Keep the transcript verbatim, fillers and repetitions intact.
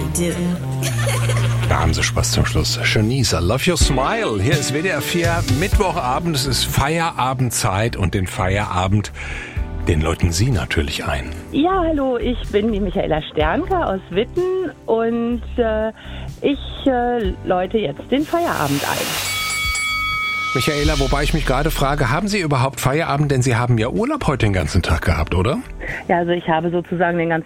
do. Da haben Sie Spaß zum Schluss. Shanice, I love your smile. Hier ist W D R vier, Mittwochabend, es ist Feierabendzeit und den Feierabend, den läuten Sie natürlich ein. Ja, hallo, ich bin die Michaela Sternke aus Witten und äh, ich äh, läute jetzt den Feierabend ein. Michaela, wobei ich mich gerade frage, haben Sie überhaupt Feierabend? Denn Sie haben ja Urlaub heute den ganzen Tag gehabt, oder? Ja, also ich habe sozusagen den ganzen